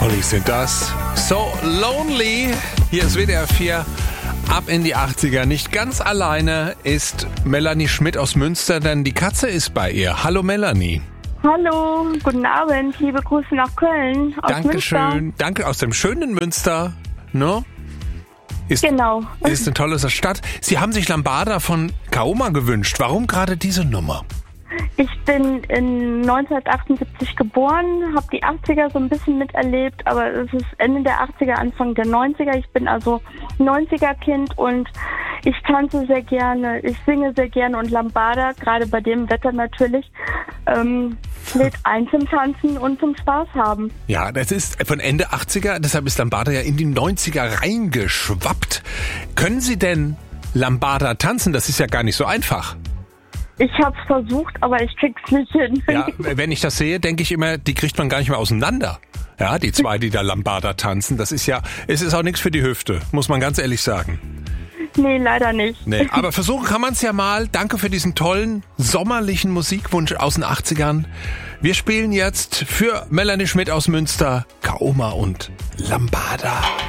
Police sind das. So Lonely. Hier ist WDR 4. Ab in die 80er. Nicht ganz alleine ist Melanie Schmidt aus Münster, denn die Katze ist bei ihr. Hallo Melanie. Hallo, guten Abend. Liebe Grüße nach Köln. Dankeschön. Münster. Danke aus dem schönen Münster. No? Genau. Ist eine tolle Stadt. Sie haben sich Lambada von Kaoma gewünscht. Warum gerade diese Nummer? Ich bin in 1978 geboren, habe die 80er so ein bisschen miterlebt, aber es ist Ende der 80er, Anfang der 90er. Ich bin also 90er-Kind und ich tanze sehr gerne, ich singe sehr gerne und Lambada, gerade bei dem Wetter natürlich, lädt ein zum Tanzen und zum Spaß haben. Ja, das ist von Ende 80er, deshalb ist Lambada ja in die 90er reingeschwappt. Können Sie denn Lambada tanzen? Das ist ja gar nicht so einfach. Ich habe es versucht, aber ich krieg's nicht hin. Ja, wenn ich das sehe, denke ich immer, die kriegt man gar nicht mehr auseinander. Ja, die zwei, die da Lambada tanzen, das ist ja, es ist auch nichts für die Hüfte, muss man ganz ehrlich sagen. Nee, leider nicht. Nee, aber versuchen kann man es ja mal. Danke für diesen tollen sommerlichen Musikwunsch aus den 80ern. Wir spielen jetzt für Melanie Schmidt aus Münster, Kaoma und Lambada.